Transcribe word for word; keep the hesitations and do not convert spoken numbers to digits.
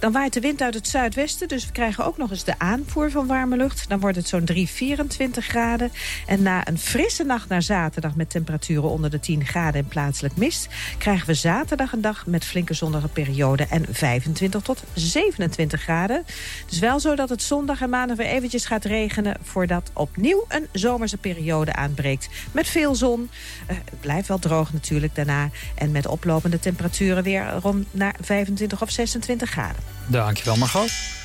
Dan waait de wind uit het zuidwesten, dus we krijgen ook nog eens de aanvoer van warme lucht. Dan wordt het zo'n drie, vierentwintig graden. En na een frisse nacht naar zaterdag met temperaturen onder de tien graden en plaatselijk mist, krijgen we zaterdag een dag met flinke zonnige perioden en vijfentwintig tot zevenentwintig graden. Het is wel zo dat het zondag en maandag weer eventjes gaat regenen voordat opnieuw een zomerse periode aanbreekt. Met veel zon. Uh, het blijft wel droog natuurlijk daarna. En met oplopende temperaturen weer rond naar vijfentwintig of zesentwintig graden. Dankjewel, Margot.